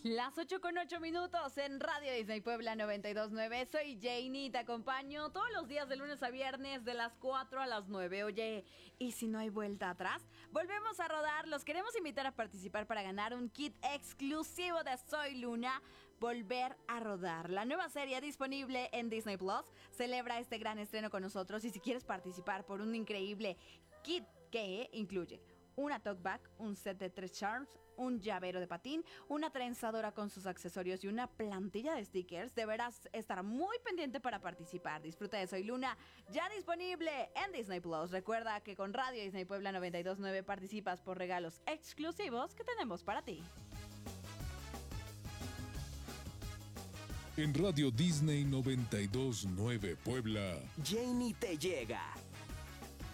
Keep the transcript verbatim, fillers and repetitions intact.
Las ocho con ocho minutos en Radio Disney Puebla noventa y dos punto nueve. Soy Janie, te acompaño todos los días de lunes a viernes de las cuatro a las nueve. Oye, y si no hay vuelta atrás, volvemos a rodar. Los queremos invitar a participar para ganar un kit exclusivo de Soy Luna. Volver a rodar. La nueva serie disponible en Disney Plus celebra este gran estreno con nosotros. Y si quieres participar por un increíble kit que incluye una tote bag, un set de tres charms, un llavero de patín, una trenzadora con sus accesorios y una plantilla de stickers, deberás estar muy pendiente para participar. Disfruta de Soy Luna, ya disponible en Disney Plus. Recuerda que con Radio Disney Puebla noventa y dos punto nueve participas por regalos exclusivos que tenemos para ti. En Radio Disney noventa y dos punto nueve Puebla, Janie te llega